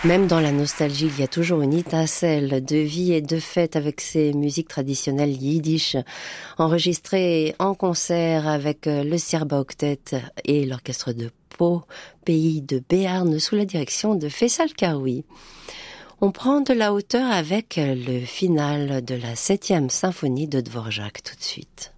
Même dans la nostalgie, il y a toujours une étincelle de vie et de fête avec ces musiques traditionnelles yiddish, enregistrées en concert avec le Sirba Octet et l'orchestre de Pau, pays de Béarn, sous la direction de Faisal Karoui. On prend de la hauteur avec le final de la 7e symphonie de Dvorak tout de suite.